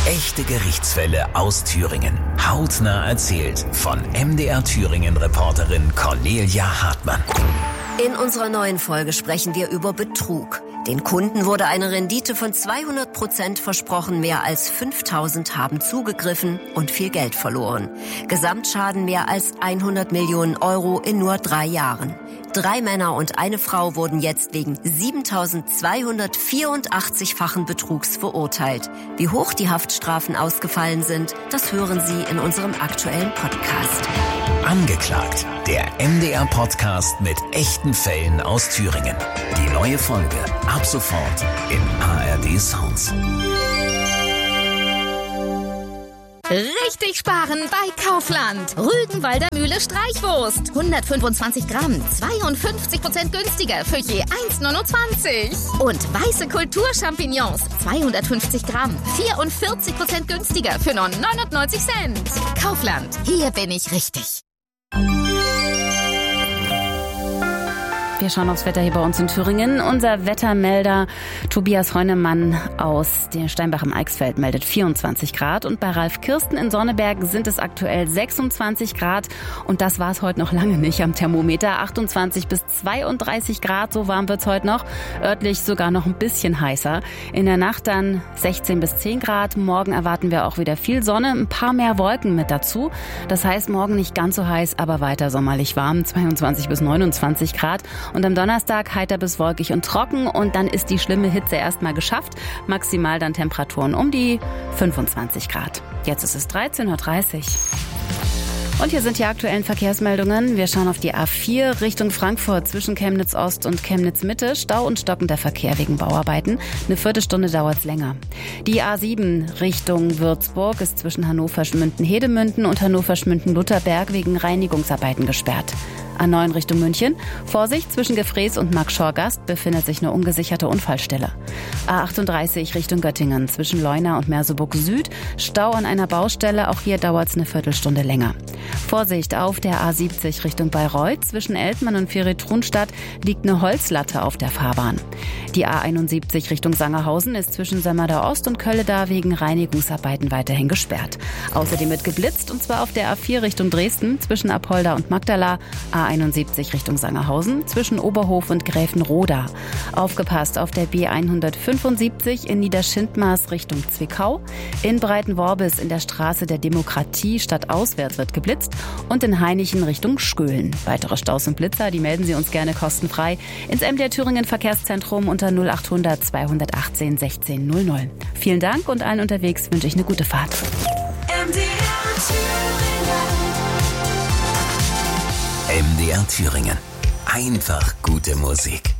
Echte Gerichtsfälle aus Thüringen. Hautnah erzählt von MDR Thüringen-Reporterin Cornelia Hartmann. In unserer neuen Folge sprechen wir über Betrug. Den Kunden wurde eine Rendite von 200% versprochen, mehr als 5.000 haben zugegriffen und viel Geld verloren. Gesamtschaden mehr als 100 Millionen Euro in nur 3 Jahren. 3 Männer und eine Frau wurden jetzt wegen 7.284-fachen Betrugs verurteilt. Wie hoch die Haftstrafen ausgefallen sind, das hören Sie in unserem aktuellen Podcast. Angeklagt, der MDR-Podcast mit echten Fällen aus Thüringen. Die neue Folge ab sofort in ARD Sounds. Richtig sparen bei Kaufland. Rügenwalder Mühle Streichwurst. 125 Gramm, 52% günstiger für je 1,29. Und weiße Kulturchampignons, 250 Gramm, 44% günstiger für nur 99 Cent. Kaufland, hier bin ich richtig. Wir schauen aufs Wetter hier bei uns in Thüringen. Unser Wettermelder Tobias Heunemann aus dem Steinbach im Eichsfeld meldet 24 Grad. Und bei Ralf Kirsten in Sonneberg sind es aktuell 26 Grad. Und das war es heute noch lange nicht am Thermometer. 28 bis 32 Grad, so warm wird es heute noch. Örtlich sogar noch ein bisschen heißer. In der Nacht dann 16 bis 10 Grad. Morgen erwarten wir auch wieder viel Sonne, ein paar mehr Wolken mit dazu. Das heißt, morgen nicht ganz so heiß, aber weiter sommerlich warm. 22 bis 29 Grad. Und am Donnerstag heiter bis wolkig und trocken und dann ist die schlimme Hitze erstmal geschafft. Maximal dann Temperaturen um die 25 Grad. Jetzt ist es 13.30 Uhr. Und hier sind die aktuellen Verkehrsmeldungen. Wir schauen auf die A4 Richtung Frankfurt zwischen Chemnitz Ost und Chemnitz Mitte. Stau und stockender Verkehr wegen Bauarbeiten. Eine Viertelstunde dauert's länger. Die A7 Richtung Würzburg ist zwischen Hannover-Schmünden-Hedemünden und Hannover-Schmünden-Lutherberg wegen Reinigungsarbeiten gesperrt. A9 Richtung München. Vorsicht, zwischen Gefrees und Markschorgast befindet sich eine ungesicherte Unfallstelle. A38 Richtung Göttingen zwischen Leuna und Merseburg Süd. Stau an einer Baustelle, auch hier dauert's eine Viertelstunde länger. Vorsicht, auf der A70 Richtung Bayreuth zwischen Eltmann und Ferritrunstadt liegt eine Holzlatte auf der Fahrbahn. Die A71 Richtung Sangerhausen ist zwischen Sömmerda Ost und Kölleda wegen Reinigungsarbeiten weiterhin gesperrt. Außerdem wird geblitzt und zwar auf der A4 Richtung Dresden zwischen Apolda und Magdala, A71 Richtung Sangerhausen zwischen Oberhof und Gräfenroda. Aufgepasst auf der B175 in Niederschindmaß Richtung Zwickau. In Breitenworbis in der Straße der Demokratie stadtauswärts wird geblitzt und in Hainichen Richtung Schkölen. Weitere Staus und Blitzer, die melden Sie uns gerne kostenfrei ins MDR Thüringen Verkehrszentrum unter 0800 218 1600. Vielen Dank und allen unterwegs wünsche ich eine gute Fahrt. MDR Thüringen. Einfach gute Musik.